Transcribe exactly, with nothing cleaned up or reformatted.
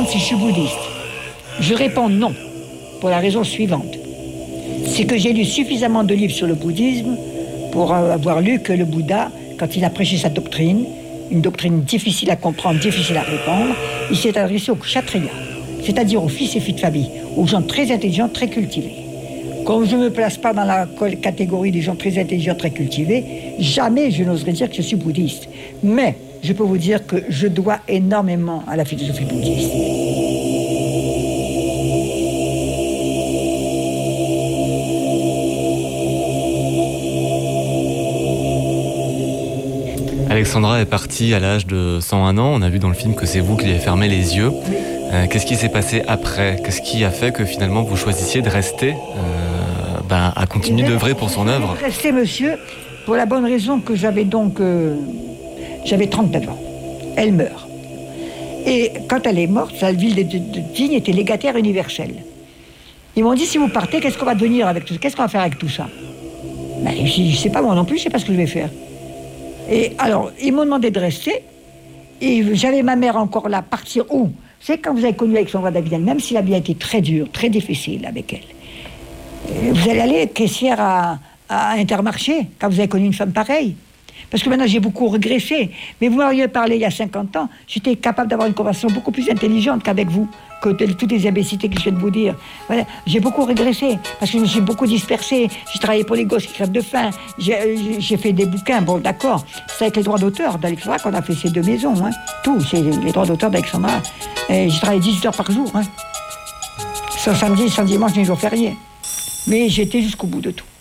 demande si je suis bouddhiste. Je réponds non, pour la raison suivante. C'est que j'ai lu suffisamment de livres sur le bouddhisme pour avoir lu que le Bouddha, quand il a prêché sa doctrine, une doctrine difficile à comprendre, difficile à répandre, il s'est adressé aux kshatriyas, c'est-à-dire aux fils et filles de famille, aux gens très intelligents, très cultivés. Comme je ne me place pas dans la catégorie des gens très intelligents, très cultivés, jamais je n'oserais dire que je suis bouddhiste. Mais je peux vous dire que je dois énormément à la philosophie bouddhiste. Alexandra est partie à l'âge de cent un ans. On a vu dans le film que c'est vous qui lui avez fermé les yeux. Euh, qu'est-ce qui s'est passé après? Qu'est-ce qui a fait que finalement vous choisissiez de rester, euh, ben, à continuer d'œuvrer pour son œuvre? Je restais, monsieur, pour la bonne raison que j'avais donc... Euh, j'avais trente-neuf ans. Elle meurt. Et quand elle est morte, la ville de, de, de Digne était légataire universelle. Ils m'ont dit, si vous partez, qu'est-ce qu'on va devenir avec tout ça? Qu'est-ce qu'on va faire avec tout ça? Ben, je ne sais pas, moi non plus, je ne sais pas ce que je vais faire. Et alors, ils m'ont demandé de rester. Et j'avais ma mère encore là, partir où? C'est quand vous avez connu Alexandra Davidel, même si la vie a été très dure, très difficile avec elle. Vous allez aller être caissière à, à Intermarché, quand vous avez connu une femme pareille. Parce que maintenant, j'ai beaucoup régressé. Mais vous m'auriez parlé il y a cinquante ans, j'étais capable d'avoir une conversation beaucoup plus intelligente qu'avec vous, que de, toutes les imbécilités que je viens de vous dire. Voilà. J'ai beaucoup régressé, parce que je me suis beaucoup dispersé. J'ai travaillé pour les gosses qui crèvent de faim. J'ai, j'ai fait des bouquins, bon d'accord. C'est avec les droits d'auteur d'Alexandra qu'on a fait ces deux maisons. Hein. Tout, c'est les droits d'auteur d'Alexandra. Et j'ai travaillé dix-huit heures par jour. Hein. Sans samedi, sans dimanche, ni jour férié. Mais j'étais jusqu'au bout de tout.